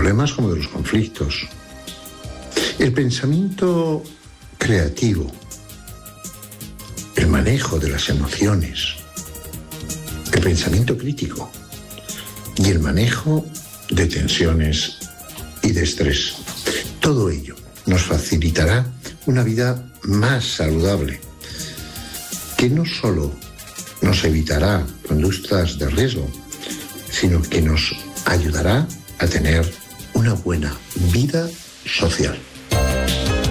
problemas como de los conflictos. El pensamiento creativo, el manejo de las emociones, el pensamiento crítico y el manejo de tensiones y de estrés. Todo ello nos facilitará una vida más saludable, que no solo nos evitará conductas de riesgo, sino que nos ayudará a tener una buena vida social.